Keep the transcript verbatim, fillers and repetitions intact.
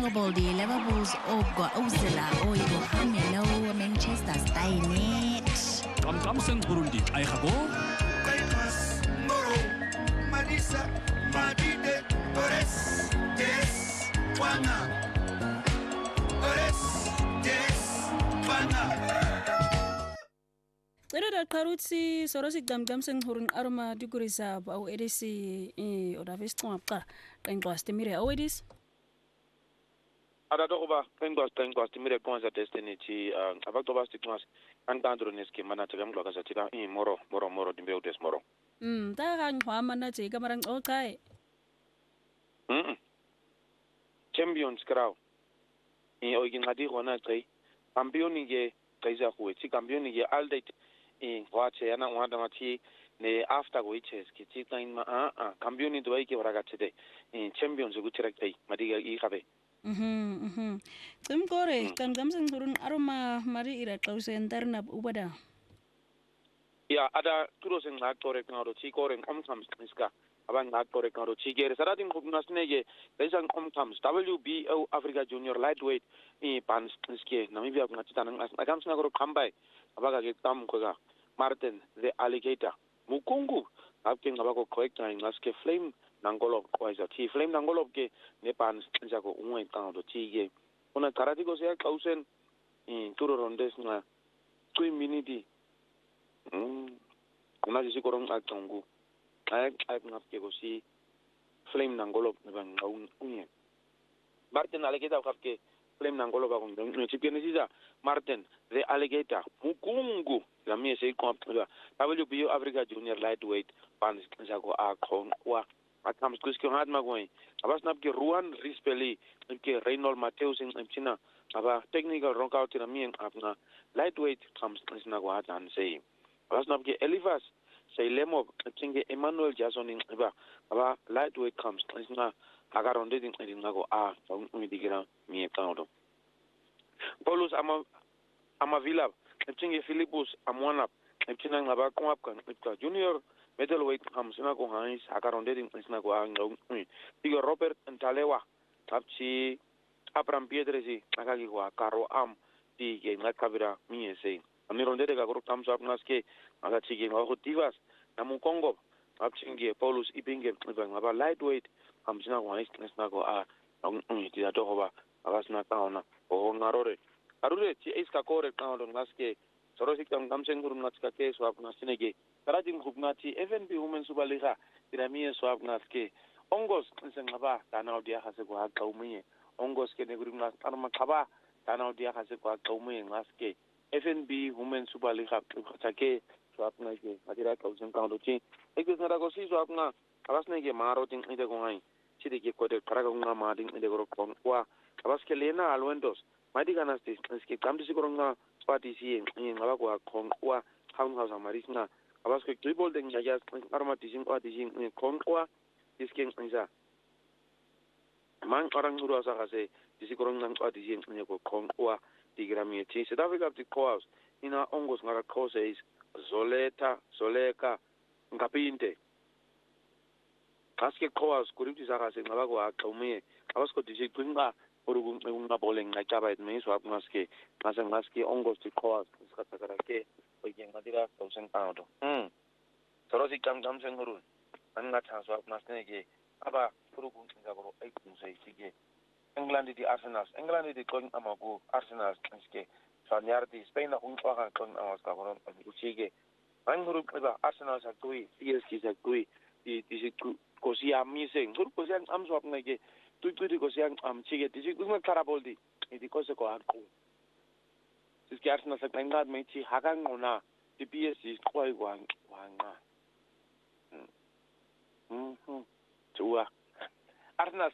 Marble di Liverpool's Ogwa Ozilla Oigo Hamelo Manchester Stainet. Kam kam sen Burundi ay xago. Kaimas Moro Madisa Madide Ores Yes Wana Ores Yes Wana. Ira qaruti sorosi damdam sen hurun arma digurisa ba edisi e odavis qamqa qenqwa stimire awedis ada doba qenqwa qenqwa stimire konza destiny chi abaktoba stikmas antandro neski mana tagam lo kaza tira e moro moro moro dimbe udes moro mm ta ga ngwa mana je kamarang oqai mm champions kraw e ogin ngadi gona kai campioni ge kaiza huwe chi campioni ge aldate in wache yana wada mati ne after whiches kiti tain ma a a campioni do ai ke waraga chede in champions gu tiraktai madiga I khabe mhm mhm tum kore kan gamsen turun aroma mari ira qause ndarna ubada ya ada turosen na tore kangro chi koren om comes niska aban na tore kangro chi gere saradin khubnasnege kaisan om comes W B O Africa Junior Lightweight in pan niske namibia ngati tanang agam snagro kambai abaga ge tam koga Martin the alligator mukungu apke ngabako correcta ngaske flame nangolo kwaiza ti flame nangolo ke nepan njako unwe kangdo tige una karati ko se kausen in turo rondes na two minute mm una jisi korong atongu ay ay ngapke ko si flame nangolo nban ngaun unye Martin alligator kapke flame nangolo ba kon no chipiene sisa Martin the alligator mukungu la mie se ko W B O Africa Junior Lightweight pan jago a kon wa atams kuski hat magoi abas nap ke Ruan Rispeli ke Reynold Mateus in China aba technical knockout in mie apna lightweight comes na go hat an sei abas nap ke Elivas sei lemo tinge Emmanuel Jason in aba aba lightweight comes na agaronde din nago a umi digira mie kaudo Paulus ama amavila tinge Philippus amwana tina ngaba kwap kan junior middleweight comes na go hais agaronde din na go ang digo Robert Ntalewa tapchi Abraham Piedresi akagi go karo am di ge ngakabira mie sei amironde de garo comes up naske aga chige ngo divas namu Congo tapchinge Paulus ibinge ngaba lightweight comes na go hais na go a ang ti da to ba agasna taona o ngarore arure ti iska kore taona naske sorosik tam gamsen gurun natska ke swap nasinege karadin khubnati F N B women subaliga tiramie swap naske ongos sengaba tanau dia hase ko ha kaumiye ongos ke ne gurun nas arma khaba tanau dia hase ko ha kaumiye naske F N B women subaliga khachake swap naske adira kausen kaudo chi ekis nara ko si swap na abasnege maro tin ide ko ngai chide ke ko de karaga nga ma din ide ko kon kwa abaske lena alwendos madi ganasti ske kamdi sikoronga party si en ngaba ko kwa townhouse amarisna abaske tribal den ya arma tijin kwa tijin kon kwa isken nza man orang uru asa kase sikoronga kwa tijin ko kon kwa digrami ti South Africa ti course ina ongos ngara cause is zoleta zoleka ngapinte kaske course kuripti saka se ngaba ko aqome abasko tijin kwinga urugun una bowling na chaba it means what maske masa maske ongos ti course skata karake oye ngadira thousand pound hm torosi kam kam sengurun anga chaswa maske ke aba urugun ngaboro ai kunse sige England di Arsenal England di kon amago Arsenal ske sanyardi Spain na unpa kan kon amas ka koron sige anguru ba Arsenal sa tui P S G sa tui di di ko si amazing guru ko siang am swap ngake tu tu di ko siang am chige di si kuma karaboldi di ko se ko anku sis ke Arsenal sa ngad mai chi hagang ona di P S G koi wang wanga hm hm chua Arsenal